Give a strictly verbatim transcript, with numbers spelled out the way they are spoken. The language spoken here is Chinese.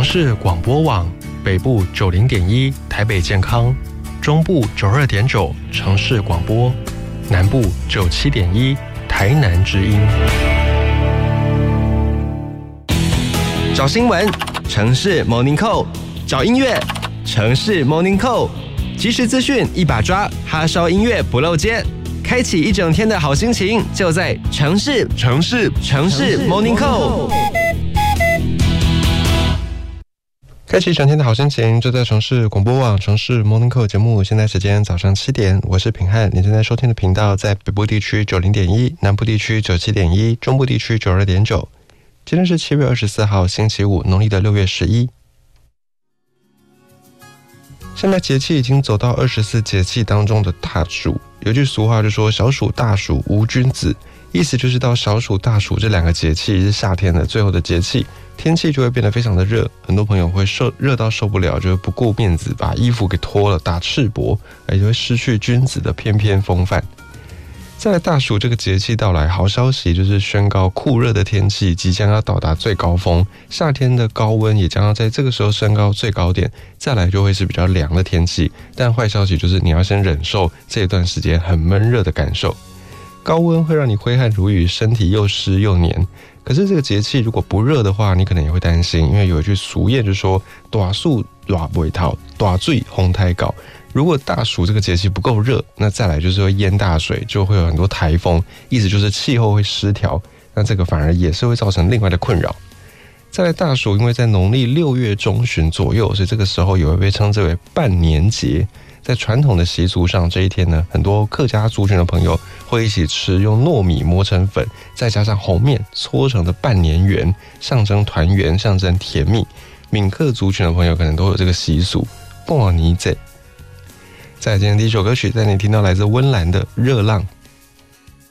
市广播网，北部九零点一台北健康，中部九二点九城市广播，南部九七点一台南之音。 找新闻，城市 Morning Call； 找音乐，城市 Morning Call。即时资讯一把抓，哈烧音乐不漏接，开启一整天的好心情，就在城市城市城市 Morning Call。 开启一整天的好心情，就在城市广播网城市 Morning Call 节目。现在时间早上七点，我是平汉。你正在收听的频道在北部地区九零点一，南部地区九七点一，中部地区九二点九。今天是七月二十四号，星期五，农历的六月十一。现在节气已经走到二十四节气当中的大暑，有句俗话就说小暑大暑无君子，意思就是到小暑大暑这两个节气是夏天的最后的节气，天气就会变得非常的热，很多朋友会受热到受不了，就会不顾面子把衣服给脱了打赤膊，而且会失去君子的翩翩风范。再来大暑这个节气到来，好消息就是宣告酷热的天气即将要到达最高峰，夏天的高温也将要在这个时候升高最高点，再来就会是比较凉的天气。但坏消息就是你要先忍受这一段时间很闷热的感受，高温会让你挥汗如雨，身体又湿又黏。可是这个节气如果不热的话，你可能也会担心，因为有一句俗谚就说大暑大不会套，大水烘胎搞。如果大暑这个节气不够热，那再来就是会淹大水，就会有很多台风，意思就是气候会失调，那这个反而也是会造成另外的困扰。再来大暑，因为在农历六月中旬左右，所以这个时候也会被称之为半年节。在传统的习俗上，这一天呢，很多客家族群的朋友会一起吃用糯米磨成粉，再加上红面搓成的半年圆，象征团圆，象征甜蜜。闽客族群的朋友可能都有这个习俗。半年节。在今天第一首歌曲，带你听到来自温岚的《热浪》。